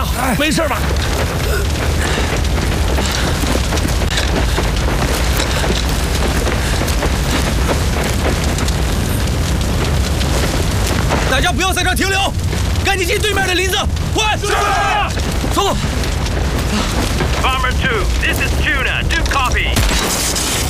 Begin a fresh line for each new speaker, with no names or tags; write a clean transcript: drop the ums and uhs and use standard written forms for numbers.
没事吧？大家不要在这停留，赶紧进对面的林子，快！是。走。
Bomber 2, this is Judah. Do copy.